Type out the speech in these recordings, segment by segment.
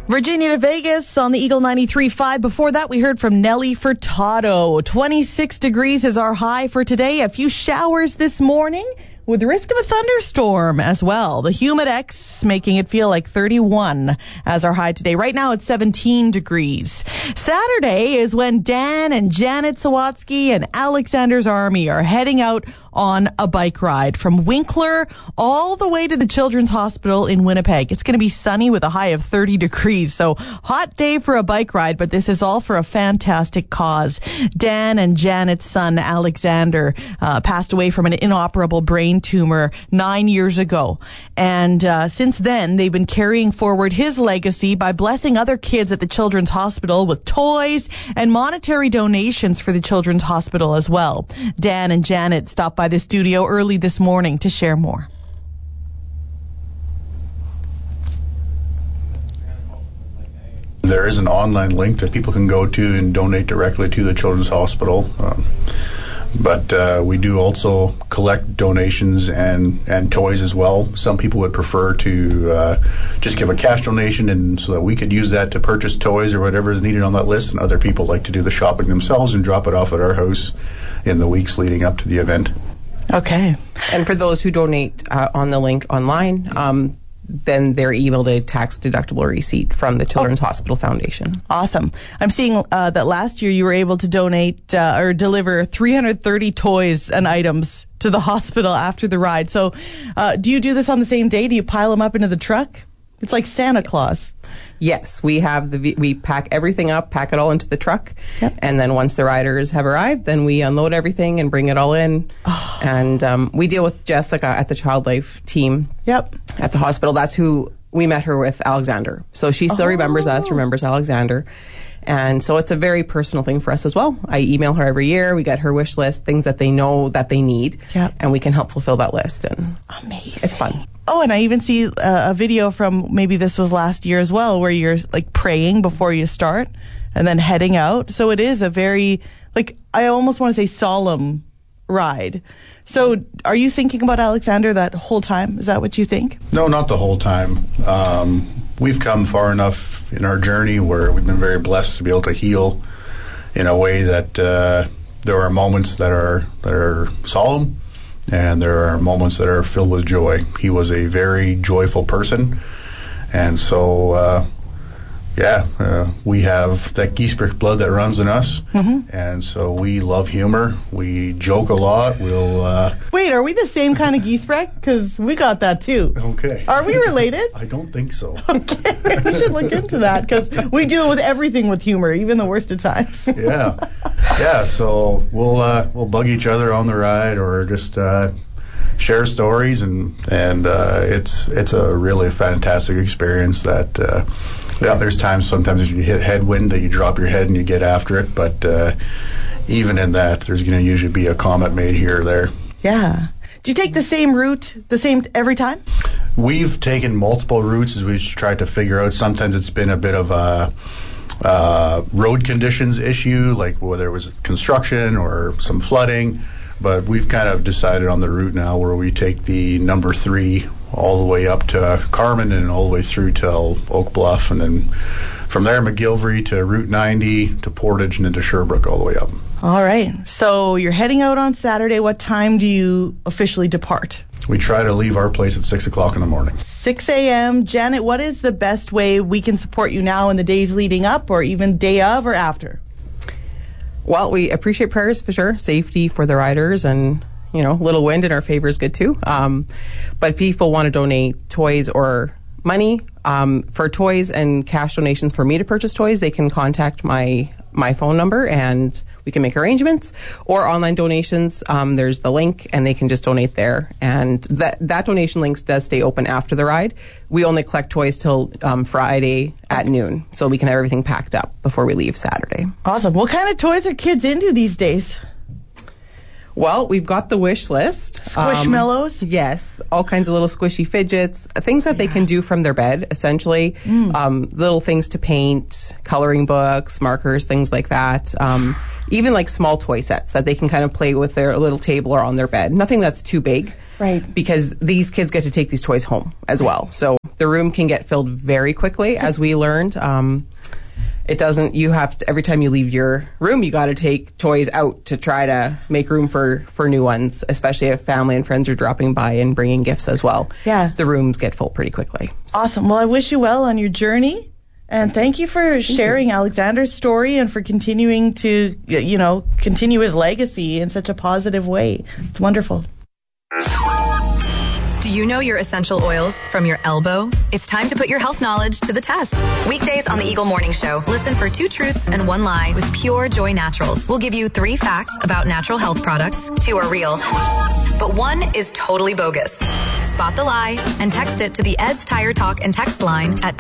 Virginia to Vegas on the Eagle 93.5. Before that, we heard from Nelly Furtado. 26 degrees is our high for today. A few showers this morning with the risk of a thunderstorm as well. The Humidex making it feel like 31 as our high today. Right now it's 17 degrees. Saturday is when Dan and Janet Sawatsky and Alexander's Army are heading out on a bike ride from Winkler all the way to the Children's Hospital in Winnipeg. It's going to be sunny with a high of 30 degrees. So hot day for a bike ride, but this is all for a fantastic cause. Dan and Janet's son, Alexander, passed away from an inoperable brain tumor 9 years ago. And since then, they've been carrying forward his legacy by blessing other kids at the Children's Hospital with toys and monetary donations for the Children's Hospital as well. Dan and Janet stopped by the studio early this morning to share more. There is an online link that people can go to and donate directly to the Children's Hospital. But we do also collect donations and toys as well. Some people would prefer to just give a cash donation and so that we could use that to purchase toys or whatever is needed on that list. And other people like to do the shopping themselves and drop it off at our house in the weeks leading up to the event. Okay. And for those who donate on the link online, then they're emailed a tax-deductible receipt from the Children's Hospital Foundation. Awesome. I'm seeing that last year you were able to donate or deliver 330 toys and items to the hospital after the ride. So do you do this on the same day? Do you pile them up into the truck? It's like Santa Claus. Yes, we pack everything up, pack it all into the truck, yep. And then once the riders have arrived, then we unload everything and bring it all in. Oh. And we deal with Jessica at the Child Life team. Yep. At the hospital. That's who we met her with, Alexander. So she still remembers us, remembers Alexander. And so it's a very personal thing for us as well. I email her every year. We get her wish list, things that they know that they need, yep. And we can help fulfill that list. And amazing. It's fun. Oh, and I even see a video from maybe this was last year as well, where you're like praying before you start and then heading out. So it is a very, like, I almost want to say solemn ride. So are you thinking about Alexander that whole time? Is that what you think? No, not the whole time. We've come far enough in our journey where we've been very blessed to be able to heal in a way that there are moments that are solemn and there are moments that are filled with joy. He was a very joyful person, and so we have that Giesbrecht blood that runs in us, mm-hmm. And so we love humor. We joke a lot. Wait, are we the same kind of Giesbrecht? Because we got that too. Okay. Are we related? I don't think so. Okay, we should look into that because we deal with everything with humor, even the worst of times. Yeah. So we'll bug each other on the ride or just share stories, and it's a really fantastic experience that. Yeah, there's times sometimes you hit headwind that you drop your head and you get after it, but even in that, there's going to usually be a comment made here or there. Yeah. Do you take the same route, every time? We've taken multiple routes as we've tried to figure out. Sometimes it's been a bit of a road conditions issue, like whether it was construction or some flooding, but we've kind of decided on the route now where we take the number 3 all the way up to Carmen and all the way through to Oak Bluff, and then from there McGilvery to Route 90 to Portage and into Sherbrooke all the way up. All right. So you're heading out on Saturday. What time do you officially depart? We try to leave our place at 6 o'clock in the morning. 6 a.m. Janet, what is the best way we can support you now in the days leading up or even day of or after? Well, we appreciate prayers for sure. Safety for the riders and little wind in our favor is good too. But if people want to donate toys or money, for toys and cash donations for me to purchase toys, they can contact my phone number and we can make arrangements. Or online donations, there's the link and they can just donate there. And that donation link does stay open after the ride. We only collect toys till Friday at noon, so we can have everything packed up before we leave Saturday. Awesome. What kind of toys are kids into these days? Well, we've got the wish list. Squishmallows? Yes. All kinds of little squishy fidgets, things that they can do from their bed, essentially. Little things to paint, coloring books, markers, things like that. Even like small toy sets that they can kind of play with their little table or on their bed. Nothing that's too big. Right. Because these kids get to take these toys home as well. So the room can get filled very quickly, as we learned. It doesn't, you have to, every time you leave your room, you got to take toys out to try to make room for new ones, especially if family and friends are dropping by and bringing gifts as well. Yeah. The rooms get full pretty quickly. Awesome. Well, I wish you well on your journey. And thank you for sharing Alexander's story and for continuing to, continue his legacy in such a positive way. It's wonderful. Do you know your essential oils from your elbow? It's time to put your health knowledge to the test. Weekdays on the Eagle Morning Show, listen for 2 truths and 1 lie with Pure Joy Naturals. We'll give you 3 facts about natural health products. 2 are real, but 1 is totally bogus. Spot the lie and text it to the Ed's Tire Talk and text line at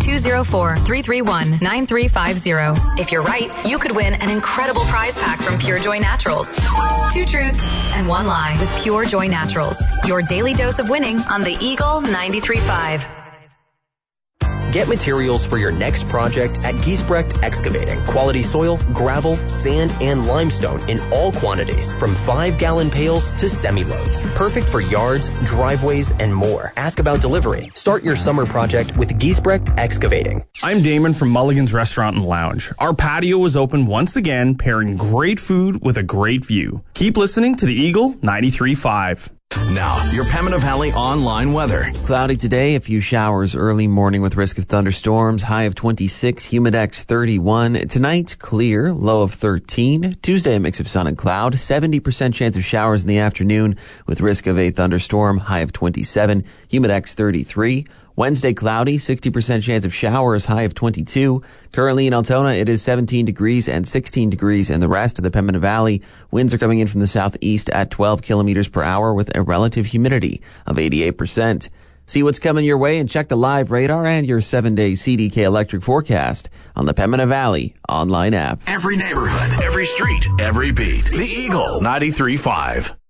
204-331-9350. If you're right, you could win an incredible prize pack from Pure Joy Naturals. 2 truths and 1 lie with Pure Joy Naturals. Your daily dose of winning on the Eagle 93.5. Get materials for your next project at Giesbrecht Excavating. Quality soil, gravel, sand, and limestone in all quantities, from 5-gallon pails to semi-loads. Perfect for yards, driveways, and more. Ask about delivery. Start your summer project with Giesbrecht Excavating. I'm Damon from Mulligan's Restaurant and Lounge. Our patio is open once again, pairing great food with a great view. Keep listening to the Eagle 93.5. Now, your Pembina Valley online weather. Cloudy today, a few showers early morning with risk of thunderstorms, high of 26, humidex 31. Tonight, clear, low of 13. Tuesday, a mix of sun and cloud, 70% chance of showers in the afternoon with risk of a thunderstorm, high of 27, humidex 33. Wednesday, cloudy, 60% chance of showers, high of 22. Currently in Altona, it is 17 degrees and 16 degrees in the rest of the Pembina Valley. Winds are coming in from the southeast at 12 kilometers per hour with a relative humidity of 88%. See what's coming your way and check the live radar and your 7-day CDK electric forecast on the Pembina Valley online app. Every neighborhood, every street, every beat. The Eagle 93.5.